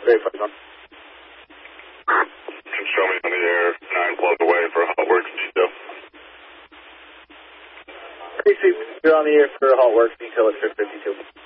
Great Flight on. Show me on the air, 9 flows away for Hot Works detail. You're on the air for Hot Works detail at trip 52.